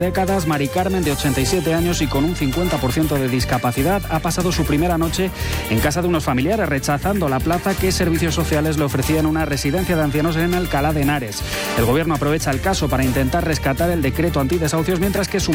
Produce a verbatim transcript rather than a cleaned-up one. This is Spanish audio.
décadas, Mari Carmen, de ochenta y siete años y con un cincuenta por ciento de discapacidad, ha pasado su primera noche en casa de unos familiares, rechazando la plaza que Servicios Sociales le ofrecía en una residencia de ancianos en Alcalá de Henares. El Gobierno aprovecha el caso para intentar rescatar el decreto antidesahucios, mientras que su